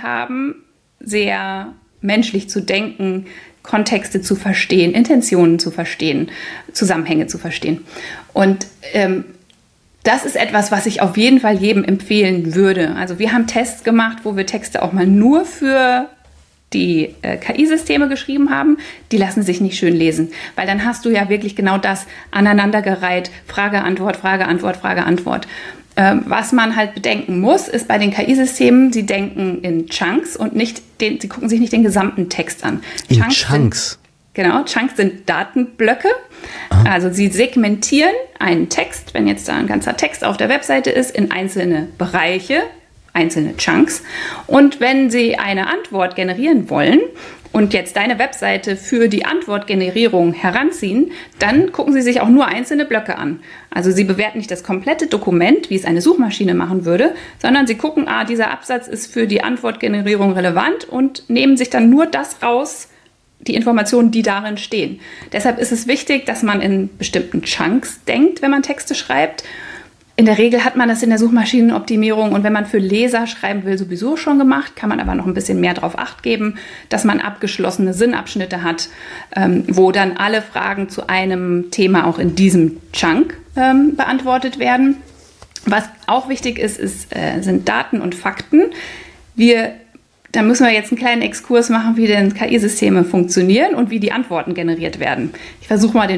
haben, sehr menschlich zu denken, Kontexte zu verstehen, Intentionen zu verstehen, Zusammenhänge zu verstehen. Und das ist etwas, was ich auf jeden Fall jedem empfehlen würde. Also wir haben Tests gemacht, wo wir Texte auch mal nur für die KI-Systeme geschrieben haben. Die lassen sich nicht schön lesen, weil dann hast du ja wirklich genau das aneinandergereiht, Frage, Antwort, Frage, Antwort, Frage, Antwort. Was man halt bedenken muss, ist bei den KI-Systemen, sie denken in Chunks und sie gucken sich nicht den gesamten Text an. In Chunks? Genau, Chunks sind Datenblöcke. Also sie segmentieren einen Text, wenn jetzt da ein ganzer Text auf der Webseite ist, in einzelne Bereiche, einzelne Chunks. Und wenn sie eine Antwort generieren wollen und jetzt deine Webseite für die Antwortgenerierung heranziehen, dann gucken sie sich auch nur einzelne Blöcke an. Also sie bewerten nicht das komplette Dokument, wie es eine Suchmaschine machen würde, sondern sie gucken, dieser Absatz ist für die Antwortgenerierung relevant und nehmen sich dann nur das raus, die Informationen, die darin stehen. Deshalb ist es wichtig, dass man in bestimmten Chunks denkt, wenn man Texte schreibt. In der Regel hat man das in der Suchmaschinenoptimierung und wenn man für Leser schreiben will, sowieso schon gemacht, kann man aber noch ein bisschen mehr darauf Acht geben, dass man abgeschlossene Sinnabschnitte hat, wo dann alle Fragen zu einem Thema auch in diesem Chunk beantwortet werden. Was auch wichtig ist, sind Daten und Fakten. Da müssen wir jetzt einen kleinen Exkurs machen, wie denn KI-Systeme funktionieren und wie die Antworten generiert werden. Ich versuche mal den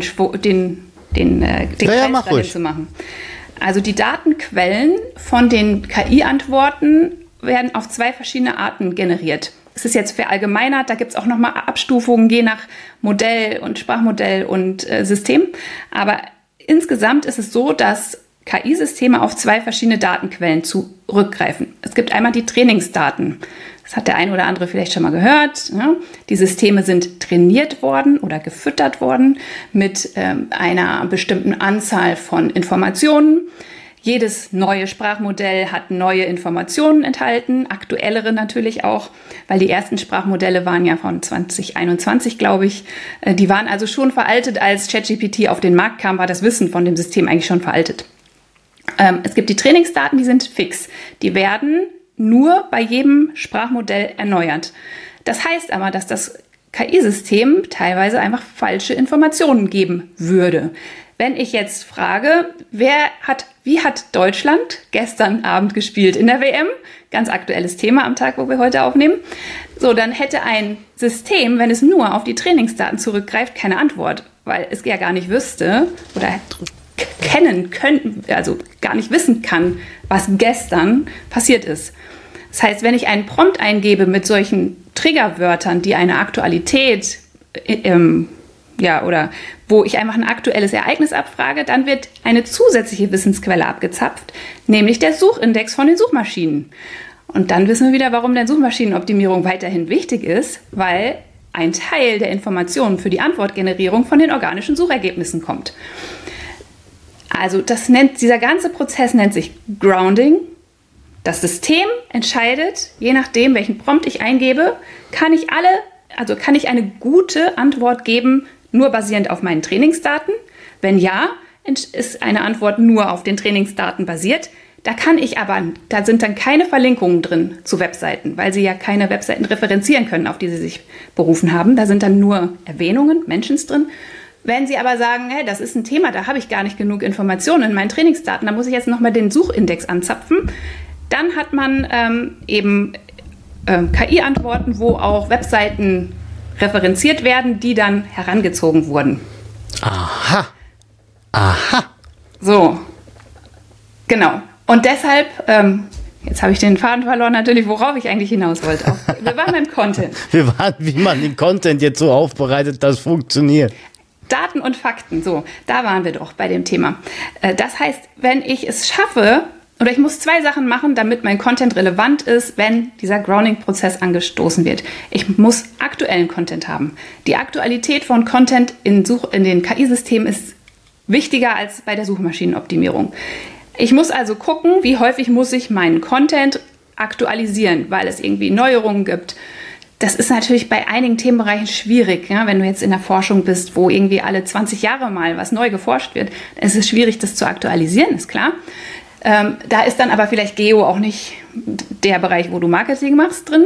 Kreis dahin zu machen. Also die Datenquellen von den KI-Antworten werden auf 2 verschiedene Arten generiert. Es ist jetzt verallgemeinert, da gibt es auch nochmal Abstufungen je nach Modell und Sprachmodell und System. Aber insgesamt ist es so, dass KI-Systeme auf 2 verschiedene Datenquellen zurückgreifen. Es gibt einmal die Trainingsdaten. Das hat der ein oder andere vielleicht schon mal gehört. Ja? Die Systeme sind trainiert worden oder gefüttert worden mit einer bestimmten Anzahl von Informationen. Jedes neue Sprachmodell hat neue Informationen enthalten, aktuellere natürlich auch, weil die ersten Sprachmodelle waren ja von 2021, glaube ich. Die waren also schon veraltet, als ChatGPT auf den Markt kam, war das Wissen von dem System eigentlich schon veraltet. Es gibt die Trainingsdaten, die sind fix. Die werden nur bei jedem Sprachmodell erneuert. Das heißt aber, dass das KI-System teilweise einfach falsche Informationen geben würde. Wenn ich jetzt frage, wie hat Deutschland gestern Abend gespielt in der WM? Ganz aktuelles Thema am Tag, wo wir heute aufnehmen. So, dann hätte ein System, wenn es nur auf die Trainingsdaten zurückgreift, keine Antwort, weil es ja gar nicht wüsste oder gar nicht wissen kann, was gestern passiert ist. Das heißt, wenn ich einen Prompt eingebe mit solchen Triggerwörtern, die eine Aktualität oder wo ich einfach ein aktuelles Ereignis abfrage, dann wird eine zusätzliche Wissensquelle abgezapft, nämlich der Suchindex von den Suchmaschinen. Und dann wissen wir wieder, warum denn Suchmaschinenoptimierung weiterhin wichtig ist, weil ein Teil der Informationen für die Antwortgenerierung von den organischen Suchergebnissen kommt. Also dieser ganze Prozess nennt sich Grounding. Das System entscheidet, je nachdem, welchen Prompt ich eingebe, kann ich eine gute Antwort geben, nur basierend auf meinen Trainingsdaten. Wenn ja, ist eine Antwort nur auf den Trainingsdaten basiert. Da sind dann keine Verlinkungen drin zu Webseiten, weil sie ja keine Webseiten referenzieren können, auf die sie sich berufen haben. Da sind dann nur Erwähnungen, Mentions drin. Wenn Sie aber sagen, hey, das ist ein Thema, da habe ich gar nicht genug Informationen in meinen Trainingsdaten, da muss ich jetzt nochmal den Suchindex anzapfen, dann hat man KI-Antworten, wo auch Webseiten referenziert werden, die dann herangezogen wurden. Aha. So, genau. Und deshalb, jetzt habe ich den Faden verloren natürlich, worauf ich eigentlich hinaus wollte. Wir waren beim Content. Wie man den Content jetzt so aufbereitet, dass funktioniert. Daten und Fakten, so, da waren wir doch bei dem Thema. Das heißt, wenn ich es schaffe, oder ich muss 2 Sachen machen, damit mein Content relevant ist, wenn dieser Grounding-Prozess angestoßen wird. Ich muss aktuellen Content haben. Die Aktualität von Content in den KI-Systemen ist wichtiger als bei der Suchmaschinenoptimierung. Ich muss also gucken, wie häufig muss ich meinen Content aktualisieren, weil es irgendwie Neuerungen gibt. Das ist natürlich bei einigen Themenbereichen schwierig, ja? Wenn du jetzt in der Forschung bist, wo irgendwie alle 20 Jahre mal was neu geforscht wird, ist es schwierig, das zu aktualisieren, ist klar. Da ist dann aber vielleicht Geo auch nicht der Bereich, wo du Marketing machst, drin.